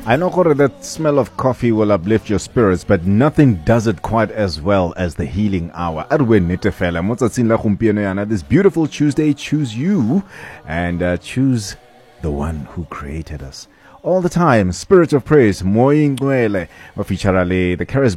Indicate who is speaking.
Speaker 1: I know gore that smell of coffee will uplift your spirits, but nothing does it quite as well as the healing hour. This beautiful Tuesday, choose you and choose the one who created us. All the time, Spirit of Praise, Moyingwele, the charismatic